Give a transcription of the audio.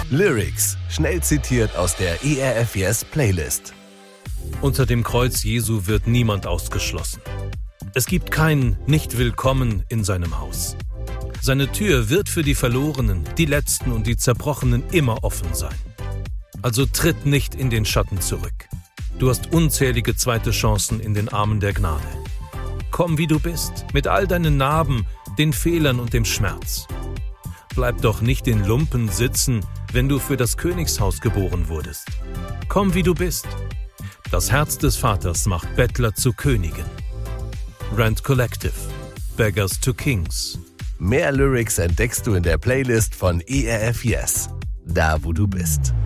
Lyrics, schnell zitiert aus der ERF Yes Playlist. Unter dem Kreuz Jesu wird niemand ausgeschlossen. Es gibt kein Nicht-Willkommen in seinem Haus. Seine Tür wird für die Verlorenen, die Letzten und die Zerbrochenen immer offen sein. Also tritt nicht in den Schatten zurück. Du hast unzählige zweite Chancen in den Armen der Gnade. Komm, wie du bist, mit all deinen Narben, den Fehlern und dem Schmerz. Bleib doch nicht in Lumpen sitzen, wenn du für das Königshaus geboren wurdest. Komm, wie du bist. Das Herz des Vaters macht Bettler zu Königen. Rent Collective. Beggars to Kings. Mehr Lyrics entdeckst du in der Playlist von ERF Yes. Da, wo du bist.